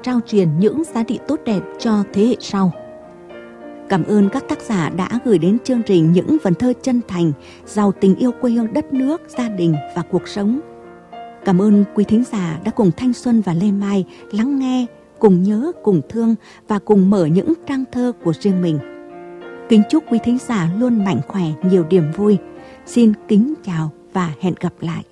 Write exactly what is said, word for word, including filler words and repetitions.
trao truyền những giá trị tốt đẹp cho thế hệ sau. Cảm ơn các tác giả đã gửi đến chương trình những vần thơ chân thành, giàu tình yêu quê hương đất nước, gia đình và cuộc sống. Cảm ơn quý thính giả đã cùng Thanh Xuân và Lê Mai lắng nghe, cùng nhớ, cùng thương và cùng mở những trang thơ của riêng mình. Kính chúc quý thính giả luôn mạnh khỏe, nhiều niềm vui. Xin kính chào và hẹn gặp lại.